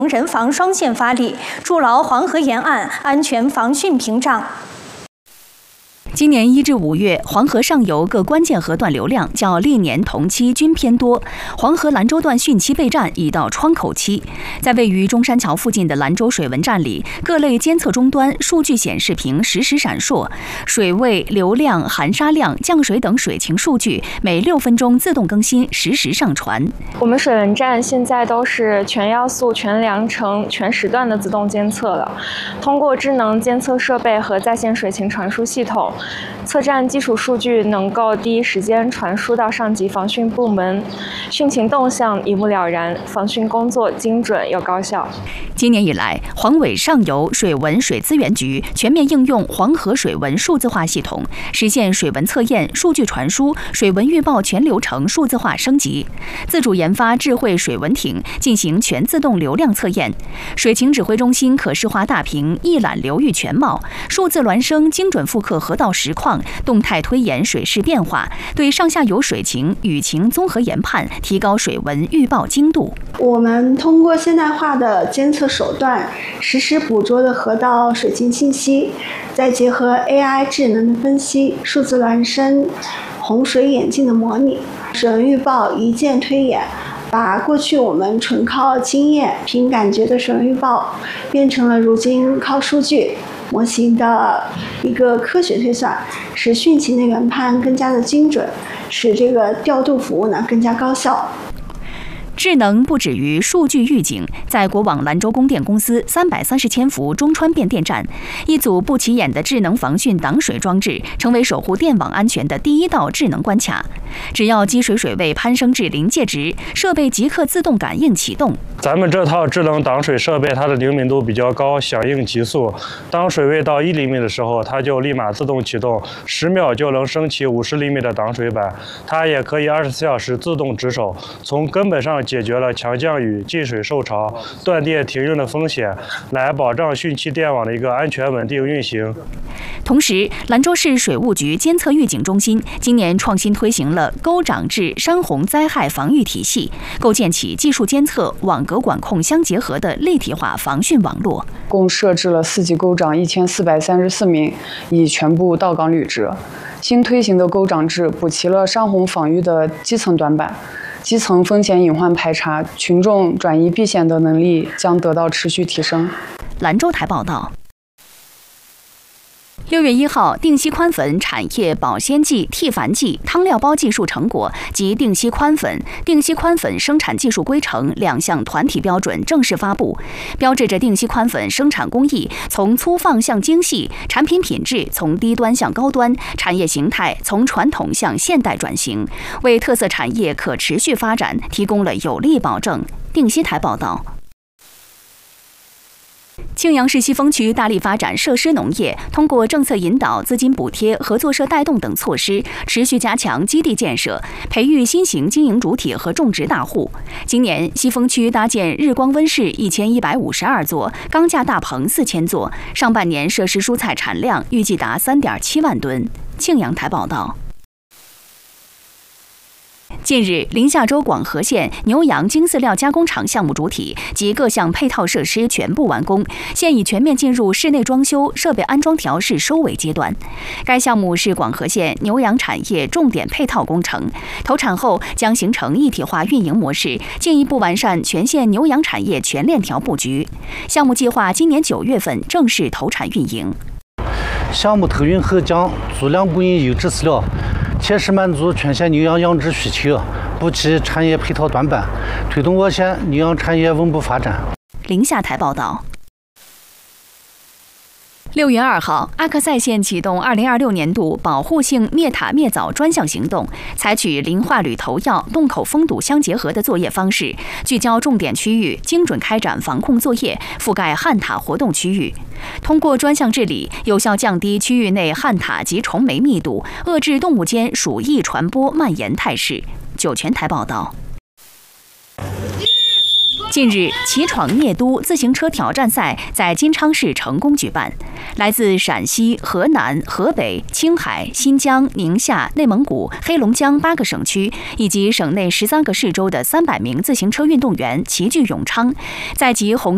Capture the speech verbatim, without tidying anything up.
人防双线发力，筑牢黄河沿岸安全防汛屏障。 今年一至五月，黄河上游各关键河段流量较历年同期均偏多，黄河兰州段汛期备战已到窗口期。在位于中山桥附近的兰州水文站里，各类监测终端数据显示屏实时闪烁，水位、流量、含沙量、降水等水情数据每六分钟自动更新，实时上传。 我们水文站现在都是全要素、全量程、全时段的自动监测了，通过智能监测设备和在线水情传输系统，测站基础数据能够第一时间传输到上级防汛部门，汛情动向一目了然，防汛工作精准又高效。 今年以来，黄委上游水文水资源局全面应用黄河水文数字化系统，实现水文测验、数据传输、水文预报全流程数字化升级，自主研发智慧水文艇，进行全自动流量测验。水情指挥中心可视化大屏一览流域全貌，数字孪生精准复刻河道实况，动态推演水势变化，对上下游水情、雨情综合研判，提高水文预报精度。 我们通过现代化的监测手段，实时捕捉的河道水情信息，再结合 A I 智能的分析、数字孪生、洪水眼镜的模拟，水文预报一键推演，把过去我们纯靠经验、凭感觉的水文预报，变成了如今靠数据模型的一个科学推算，使汛情的研判更加的精准，使这个调度服务呢更加高效。 智能不止于数据预警，在国网兰州供电公司三百三十千伏中川变电站，一组不起眼的智能防汛挡水装置，成为守护电网安全的第一道智能关卡。只要积水水位攀升至临界值，设备即刻自动感应启动。 咱们这套智能挡水设备，它的灵敏度比较高，响应急速。当水位到一厘米的时候，它就立马自动启动，十秒就能升起五十厘米的挡水板。它也可以二十四小时自动值守，从根本上解决了强降雨、进水受潮、断电停用的风险，来保障汛期电网的一个安全稳定运行。 同时，兰州市水务局监测预警中心今年创新推行了沟涨至山洪灾害防御体系，构建起技术监测、网格管控相结合的立体化防汛网络。 共设置了四级沟长一千四百三十四名，已全部到岗履职。新推行的沟长制补齐了山洪防御的基层短板。基层风险隐患排查、群众转移避险的能力将得到持续提升。 兰州台报道。六月一号，定西宽粉产业保鲜剂、替繁剂、汤料包技术成果及定西宽粉、定西宽粉生产技术规程两项团体标准正式发布，标志着定西宽粉生产工艺从粗放向精细，产品品质从低端向高端，产业形态从传统向现代转型，为特色产业可持续发展提供了有力保证。定西台报道。庆阳市西风区大力发展设施农业，通过政策引导、资金补贴、合作社带动等措施，持续加强基地建设，培育新型经营主体和种植大户。今年，西风区搭建日光温室一千一百五十二座，钢架大棚四千座。上半年设施蔬菜产量预计达三点七万吨。庆阳台报道。近日，临夏州广河县牛羊精饲料加工厂项目主体及各项配套设施全部完工，现已全面进入室内装修、设备安装调试收尾阶段。该项目是广河县牛羊产业重点配套工程，投产后将形成一体化运营模式，进一步完善全县牛羊产业全链条布局。项目计划今年九月份正式投产运营。 项目投运后将足量供应优质饲料，切实满足全县牛羊养殖需求，补齐产业配套短板，推动我县牛羊产业稳步发展。 临夏台报道。六月二号，阿克塞县启动二零二六年度保护性灭塔灭藻专项行动，采取磷化铝投药、洞口封堵相结合的作业方式，聚焦重点区域，精准开展防控作业，覆盖旱塔活动区域。通过专项治理，有效降低区域内旱塔及虫媒密度，遏制动物间鼠疫传播蔓延态势。酒泉台报道。近日，骑闯聂都自行车挑战赛在金昌市成功举办。来自陕西、河南、河北、青海、新疆、宁夏、内蒙古、黑龙江八个省区以及省内十三个市州的三百名自行车运动员齐聚永昌，在集红